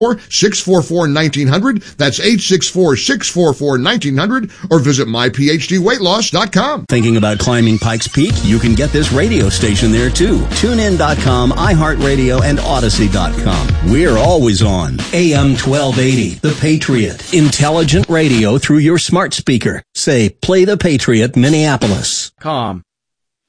864-644-1900. That's 864-644-1900, or visit myphdweightloss.com. Thinking about climbing Pikes Peak? You can get this radio station there too. TuneIn.com, iHeartRadio, and Odyssey.com. We're always on. AM 1280, The Patriot. Intelligent radio through your smart speaker. Say, play The Patriot, Minneapolis. Com.